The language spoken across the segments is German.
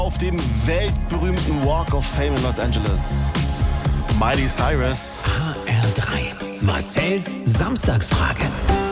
Auf dem weltberühmten Walk of Fame in Los Angeles. Miley Cyrus. HR3. Marcells Samstagsfrage.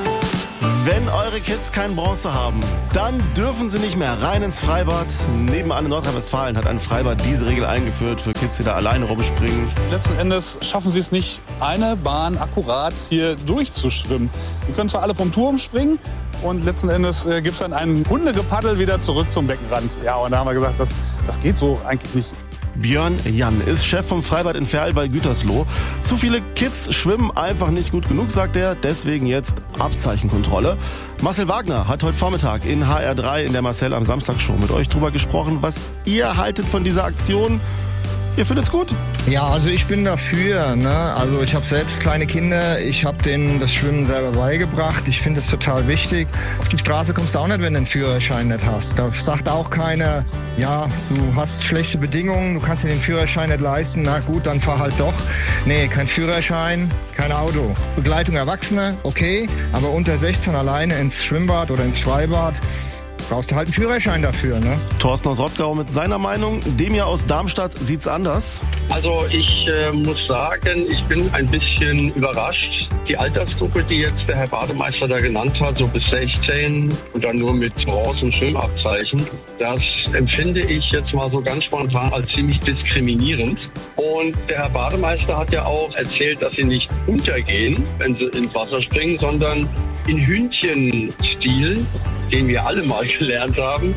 Wenn eure Kids kein Bronze haben, dann dürfen sie nicht mehr rein ins Freibad. Nebenan in Nordrhein-Westfalen hat ein Freibad diese Regel eingeführt für Kids, die da alleine rumspringen. Letzten Endes schaffen sie es nicht, eine Bahn akkurat hier durchzuschwimmen. Die können zwar alle vom Turm springen und letzten Endes gibt es dann ein Hundegepaddel wieder zurück zum Beckenrand. Ja, und da haben wir gesagt, das geht so eigentlich nicht. Björn Jan ist Chef vom Freibad in Verl bei Gütersloh. Zu viele Kids schwimmen einfach nicht gut genug, sagt er. Deswegen jetzt Abzeichenkontrolle. Marcel Wagner hat heute Vormittag in HR3 in der Marcel am Samstag Show mit euch drüber gesprochen, was ihr haltet von dieser Aktion. Ihr findet's gut? Ja, also ich bin dafür. Ne? Also ich habe selbst kleine Kinder. Ich habe denen das Schwimmen selber beigebracht. Ich finde es total wichtig. Auf die Straße kommst du auch nicht, wenn du einen Führerschein nicht hast. Da sagt auch keiner, ja, du hast schlechte Bedingungen, du kannst dir den Führerschein nicht leisten. Na gut, dann fahr halt doch. Nee, kein Führerschein, kein Auto. Begleitung Erwachsener, okay. Aber unter 16 alleine ins Schwimmbad oder ins Freibad, brauchst du halt einen Führerschein dafür, ne? Thorsten aus Rottgau mit seiner Meinung. Demir aus Darmstadt sieht's anders. Also ich muss sagen, ich bin ein bisschen überrascht. Die Altersgruppe, die jetzt der Herr Bademeister da genannt hat, so bis 16 und dann nur mit Bronze- und Schwimmabzeichen, das empfinde ich jetzt mal so ganz spontan als ziemlich diskriminierend. Und der Herr Bademeister hat ja auch erzählt, dass sie nicht untergehen, wenn sie ins Wasser springen, sondern in Hündchenstil, den wir alle mal gelernt haben,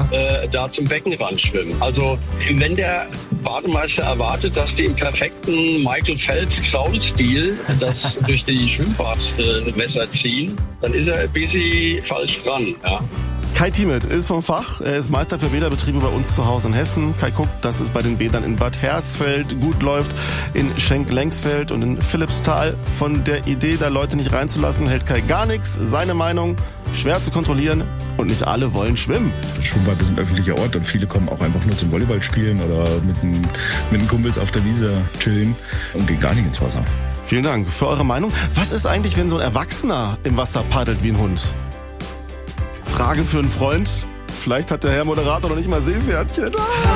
da zum Beckenrand schwimmen. Also wenn der Bademeister erwartet, dass die im perfekten Michael Phelps-Kraul-Stil das durch die Schwimmbadwässer ziehen, dann ist er ein bisschen falsch dran. Ja. Kai Thiemet ist vom Fach. Er ist Meister für Bäderbetriebe bei uns zu Hause in Hessen. Kai guckt, dass es bei den Bädern in Bad Hersfeld gut läuft, in Schenk-Lengsfeld und in Philippsthal. Von der Idee, da Leute nicht reinzulassen, hält Kai gar nichts. Seine Meinung, schwer zu kontrollieren und nicht alle wollen schwimmen. Schwimmbad ist ein öffentlicher Ort und viele kommen auch einfach nur zum Volleyball spielen oder mit den Kumpels auf der Wiese chillen und gehen gar nicht ins Wasser. Vielen Dank für eure Meinung. Was ist eigentlich, wenn so ein Erwachsener im Wasser paddelt wie ein Hund? Frage für einen Freund. Vielleicht hat der Herr Moderator noch nicht mal Seepferdchen.